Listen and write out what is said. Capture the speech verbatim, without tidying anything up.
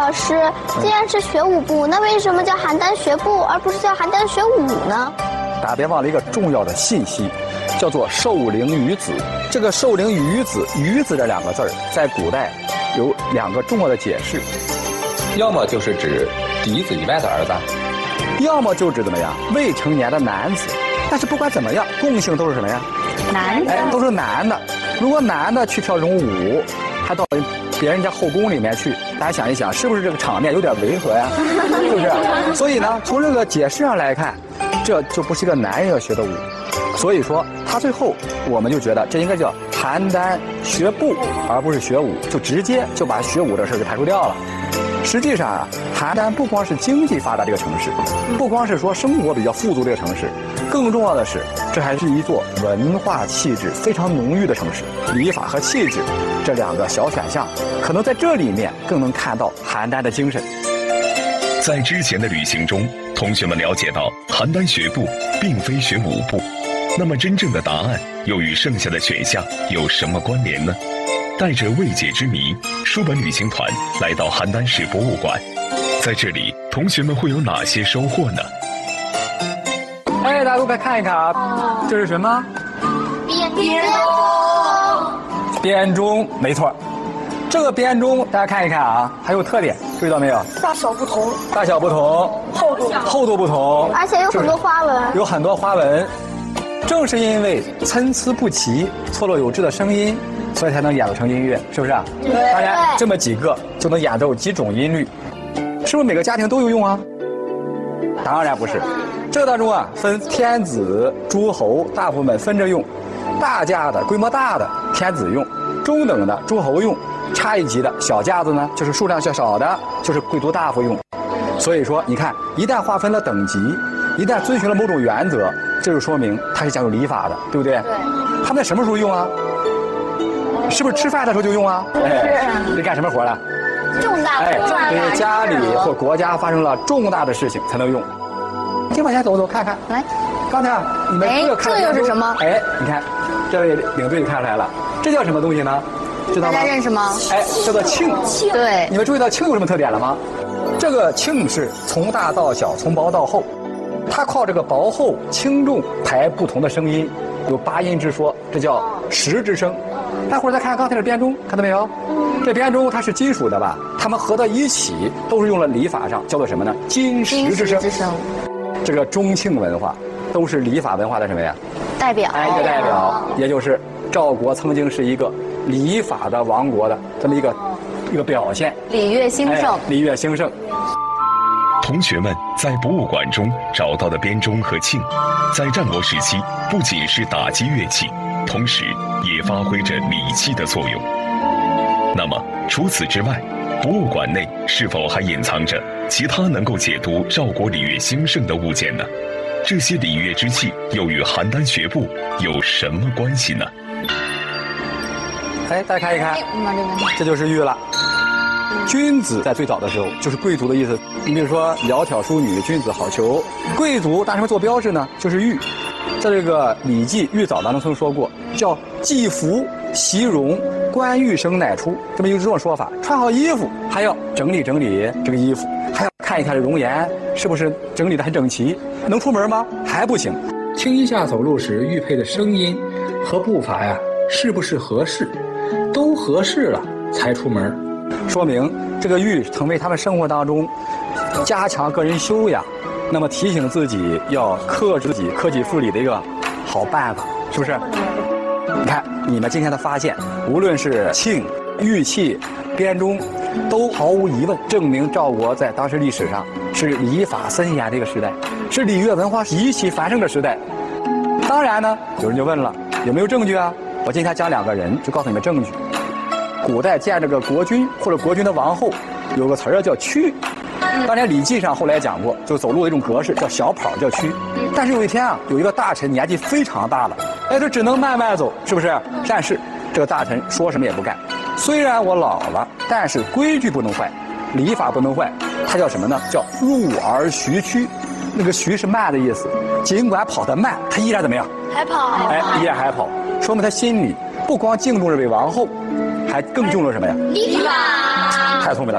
老师，既然是学武部，那为什么叫邯郸学部，而不是叫邯郸学武呢？ 大家别忘了一个重要的信息，叫做授灵于子。这个授灵于子，于子这两个字儿，在古代有两个重要的解释， 要么就是指嫡子以外的儿子， 要么就指怎么样未成年的男子。但是不管怎么样，共性都是什么呀？ 男的， 哎，都是男的。如果男的去跳这种舞，还到别人家后宫里面去，大家想一想，是不是这个场面有点违和呀？是不是？所以呢，从这个解释上来看，这就不是一个男人要学的舞。所以说，他最后我们就觉得这应该叫邯郸学步，而不是学武，就直接就把学武的事儿给排除掉了。实际上啊，邯郸不光是经济发达这个城市，不光是说生活比较富足这个城市，更重要的是，这还是一座文化气质非常浓郁的城市。礼法和气质这两个小选项，可能在这里面更能看到邯郸的精神。 在之前的旅行中，同学们了解到邯郸学步并非学武部，那么真正的答案又与剩下的选项有什么关联呢？带着未解之谜，书本旅行团来到邯郸市博物馆，在这里，同学们会有哪些收获呢？ 哎，大家都来看一看啊，这是什么？ 编钟。 编钟，没错。这个编钟，大家看一看啊，还有特点，注意到没有？ 大小不同， 大小不同， 厚度厚度不同， 而且有很多花纹， 有很多花纹。正是因为参差不齐、错落有致的声音，所以才能演奏成音乐，是不是啊？ 对。 当然，这么几个就能演奏几种音律，是不是每个家庭都有用啊？当然不是，这个当中啊，分天子、诸侯，大夫们分着用。大架的、规模大的天子用，中等的诸侯用，差一级的小架子呢，就是数量较少的，就是贵族大夫用。所以说，你看，一旦划分了等级，一旦遵循了某种原则，这就说明它是讲究礼法的，对不对？ 对。 他们在什么时候用啊？是不是吃饭的时候就用啊？哎，得干什么活了？ 重大哎， 重大对，家里或国家发生了重大的事情才能用。先往前走走看看， 来， 刚才啊，你们这个看哎，这又是什么？ 哎，你看，这位领队就看出来了，这叫什么东西呢？知道吗？ 大家认识吗？ 哎，叫做磬。 磬。对。 你们注意到磬有什么特点了吗？这个磬是从大到小，从薄到厚，它靠这个薄厚轻重排不同的声音，有八音之说，这叫十之声。大伙儿再看看刚才的编钟，看到没有？这编钟它是金属的吧？它们合到一起都是用了礼法上叫做什么呢？金石之声。 之声。 这个钟磬文化都是礼法文化的什么呀？ 代表。 哎，一个代表，也就是赵国曾经是一个礼法的王国的这么一个一个表现。 礼乐兴盛。 哎、礼乐兴盛。 同学们在博物馆中找到的编钟和磬，在战国时期不仅是打击乐器，同时也发挥着礼器的作用。那么除此之外，博物馆内是否还隐藏着其他能够解读赵国礼乐兴盛的物件呢？这些礼乐之器又与邯郸学步有什么关系呢？ 哎，大家看一看，这就是玉了。君子在最早的时候就是贵族的意思，你比如说窈窕淑女，君子好逑。贵族拿什么做标志呢？就是玉。在这个《礼记·玉藻》当中曾说过，叫祭服习容，观玉声乃出，这么一个这种说法。穿好衣服还要整理整理这个衣服，还要看一看这容颜是不是整理的很整齐。能出门吗？还不行。听一下走路时玉佩的声音和步伐呀，是不是合适？都合适了才出门。说明这个玉成为他们生活当中加强个人修养，那么提醒自己要克制自己、克己复礼的一个好办法，是不是？你看你们今天的发现，无论是磬、玉器、编钟，都毫无疑问证明赵国在当时历史上是礼法森严的一个时代，是礼乐文化极其繁盛的时代。当然呢，有人就问了，有没有证据啊？我今天讲两个人，就告诉你们证据。古代见这个国君或者国君的王后，有个词儿叫驱。当然，《礼记》上后来讲过，就走路的一种格式叫小跑，叫驱。但是有一天啊，有一个大臣年纪非常大了，哎，这只能慢慢走，是不是？但是这个大臣说什么也不干。虽然我老了，但是规矩不能坏，礼法不能坏。他叫什么呢？叫入而徐趋。那个徐是慢的意思，尽管跑得慢，他依然怎么样？ 还跑。 哎，依然还跑，说明他心里不光敬重这位王后，还更敬重什么呀？ 礼法。 太聪明了。